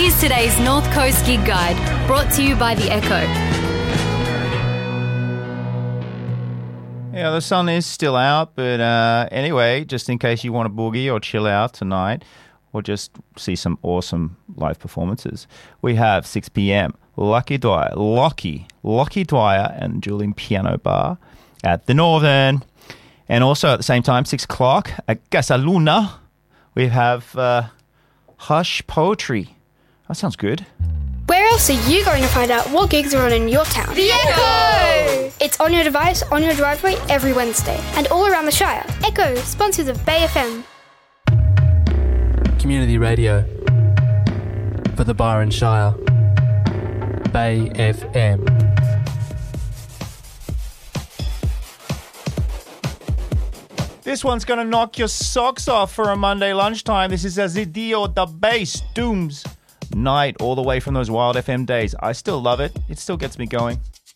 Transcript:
Here's today's North Coast Gig Guide, brought to you by The Echo. Yeah, the sun is still out, but anyway, just in case you want to boogie or chill out tonight or just see some awesome live performances, we have 6 p.m. Lockie Dwyer and Julian Piano Bar at the Northern. And also at the same time, 6 o'clock at Gasaluna, we have Hush Poetry. That sounds good. Where else are you going to find out what gigs are on in your town? The Echo! It's on your device, on your driveway, every Wednesday. And all around the Shire. Echo, sponsors of Bay FM. Community radio for the Byron Shire. Bay FM. This one's going to knock your socks off for a Monday lunchtime. This is Azidio da Bass Dooms Night, all the way from those Wild FM days. I still love it. It still gets me going.